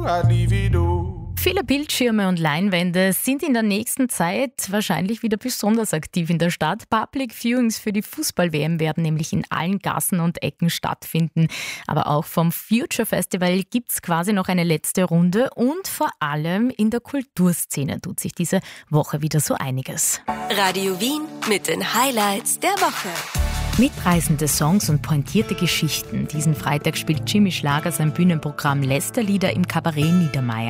I'd leave it all. Viele Bildschirme und Leinwände sind in der nächsten Zeit wahrscheinlich wieder besonders aktiv in der Stadt. Public Viewings für die Fußball-WM werden nämlich in allen Gassen und Ecken stattfinden. Aber auch vom Future Festival gibt's quasi noch eine letzte Runde und vor allem in der Kulturszene tut sich diese Woche wieder so einiges. Radio Wien mit den Highlights der Woche. Mitreißende Songs und pointierte Geschichten. Diesen Freitag spielt Jimmy Schlager sein Bühnenprogramm Lästerlieder im Kabarett Niedermayr.